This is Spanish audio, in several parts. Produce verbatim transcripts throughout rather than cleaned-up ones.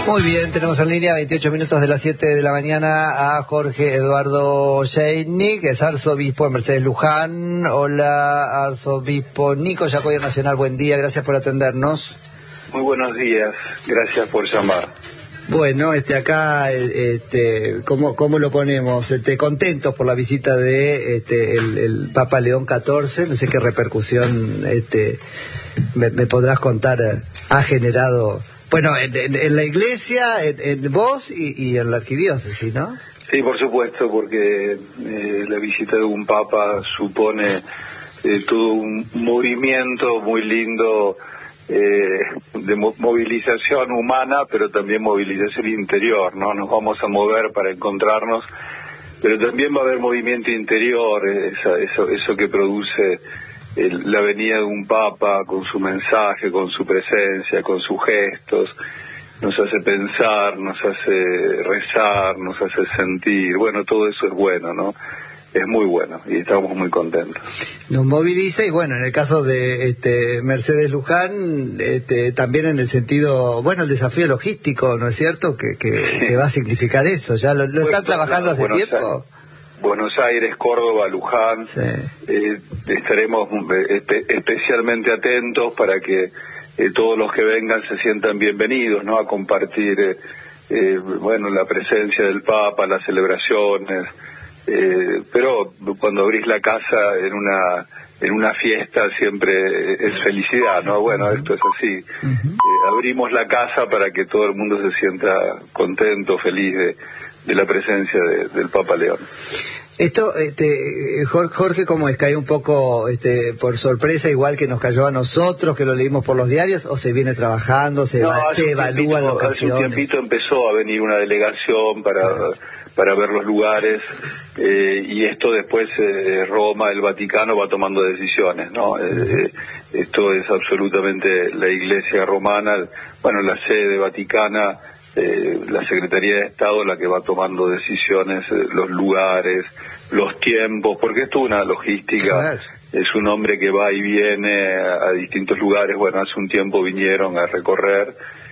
Muy bien, tenemos en línea veintiocho minutos de las siete de la mañana a Jorge Eduardo Yeynik, que es arzobispo de Mercedes Luján. Hola, arzobispo Nico Yacoy Nacional, buen día, gracias por atendernos. Muy buenos días, gracias por llamar. Bueno, este acá, este, ¿cómo, cómo lo ponemos? Este, contentos por la visita de este, el, el Papa León catorce, no sé qué repercusión este, me, me podrás contar, ha generado... Bueno, en, en, en la iglesia, en, en vos y, y en la arquidiócesis, ¿no? Sí, por supuesto, porque eh, la visita de un papa supone eh, todo un movimiento muy lindo eh, de mo movilización humana, pero también movilización interior, ¿no? Nos vamos a mover para encontrarnos, pero también va a haber movimiento interior, esa, eso, eso que produce... El, la venida de un papa con su mensaje, con su presencia, con sus gestos, nos hace pensar, nos hace rezar, nos hace sentir, bueno, todo eso es bueno, ¿no? Es muy bueno y estamos muy contentos. Nos moviliza y bueno, en el caso de este, Mercedes Luján, este, también en el sentido, bueno, el desafío logístico, ¿no es cierto? Que, que, que va a significar eso, ¿ya lo, lo están trabajando hace Buenos tiempo? Aires. Buenos Aires, Córdoba, Luján, sí. eh, estaremos espe especialmente atentos para que eh, todos los que vengan se sientan bienvenidos, ¿no? A compartir, eh, eh, bueno, la presencia del Papa, las celebraciones, eh, pero cuando abrís la casa en una en una fiesta siempre es felicidad, ¿no? Bueno, esto es así. Uh-huh. eh, abrimos la casa para que todo el mundo se sienta contento, feliz de de la presencia de, del Papa León. Esto, este, Jorge, ¿cómo es? ¿Cae un poco este, por sorpresa, igual que nos cayó a nosotros, que lo leímos por los diarios, o se viene trabajando, se, no, va, se evalúan tiempito, locaciones? Hace un tiempito empezó a venir una delegación para, claro. para ver los lugares, eh, y esto después eh, Roma, el Vaticano va tomando decisiones, ¿no? Eh, esto es absolutamente la Iglesia romana, bueno, la sede vaticana, Eh, la Secretaría de Estado la que va tomando decisiones, eh, los lugares, los tiempos, porque esto es una logística, claro. Es un hombre que va y viene a, a distintos lugares. Bueno, hace un tiempo vinieron a recorrer,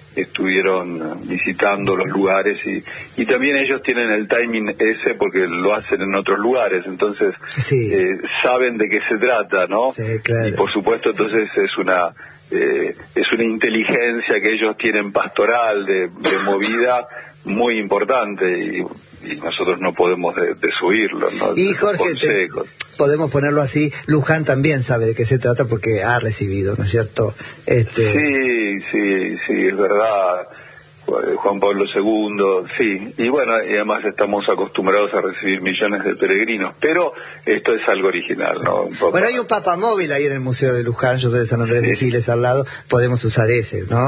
estuvieron visitando los lugares y, y también ellos tienen el timing ese porque lo hacen en otros lugares, entonces sí. eh, saben de qué se trata, ¿no? Sí, claro. Y por supuesto entonces es una... Eh, es una inteligencia que ellos tienen pastoral, de, de movida, muy importante y, y nosotros no podemos de, desoírlo, ¿no? Y Jorge, te, podemos ponerlo así, Luján también sabe de qué se trata porque ha recibido, ¿no es cierto? Este... Sí, sí, sí, es verdad. Juan Pablo segundo, sí, y bueno, y además estamos acostumbrados a recibir millones de peregrinos, pero esto es algo original, ¿no? Un bueno, hay un papa móvil ahí en el Museo de Luján, yo soy de San Andrés sí. de Giles al lado, podemos usar ese, ¿no?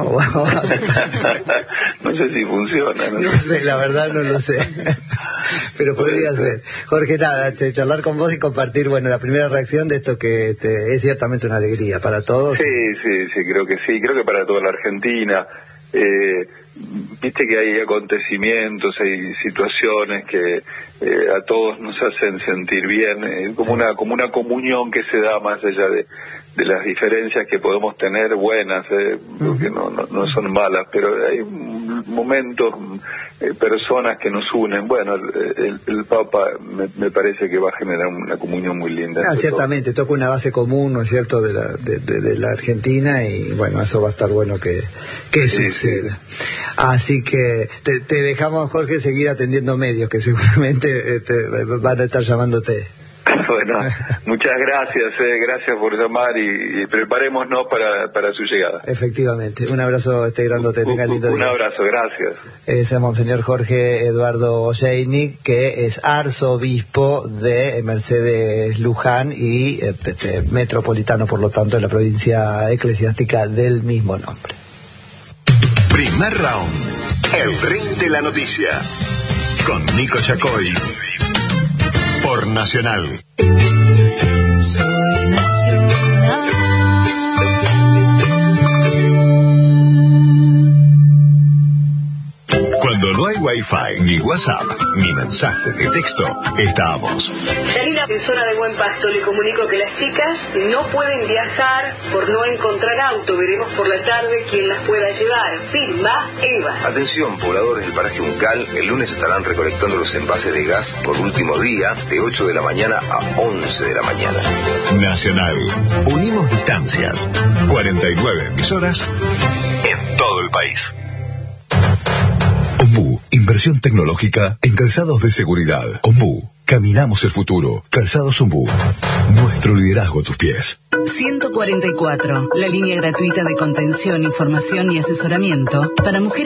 No sé si funciona, ¿no? No sé, la verdad no lo sé, pero podría ser. Jorge, nada, este, charlar con vos y compartir, bueno, la primera reacción de esto que este, es ciertamente una alegría para todos. Sí, sí, sí, creo que sí, creo que para toda la Argentina. Eh, viste que hay acontecimientos, hay situaciones que eh, a todos nos hacen sentir bien, eh, como una como una comunión que se da más allá de, de las diferencias que podemos tener, buenas, eh, porque no, no, no son malas, pero hay momentos, eh, personas que nos unen. Bueno, el, el, el Papa me, me parece que va a generar una comunión muy linda. Ah, ciertamente, toca una base común, ¿no es cierto?, de la, de, de, de la Argentina, y bueno, eso va a estar bueno que, que sí, suceda. Sí. Así que te, te dejamos, Jorge, seguir atendiendo medios que seguramente este, van a estar llamándote. Bueno, muchas gracias, eh, gracias por llamar y, y preparémonos para, para su llegada. Efectivamente, un abrazo este grandote, tenga un, lindo un día. Un abrazo, gracias. Es el Monseñor Jorge Eduardo Yeynik, que es arzobispo de Mercedes Luján y este, metropolitano, por lo tanto, de la provincia eclesiástica del mismo nombre. Primer round, el ring de la noticia, con Nico Yacoy, por Nacional. Soy Nacional. Cuando no hay wifi, ni WhatsApp, ni mensaje de texto, estamos. Yanina, en zona de Buen Pasto, le comunico que las chicas no pueden viajar por no encontrar auto. Veremos por la tarde quién las pueda llevar. Firma Eva. Atención, pobladores del paraje Uncal, el lunes estarán recolectando los envases de gas por último día, de ocho de la mañana a once de la mañana. Nacional. Unimos distancias. cuarenta y nueve emisoras en todo el país. Ombú, inversión tecnológica en calzados de seguridad. Ombú, caminamos el futuro. Calzados Ombú, nuestro liderazgo a tus pies. ciento cuarenta y cuatro, la línea gratuita de contención, información y asesoramiento para mujeres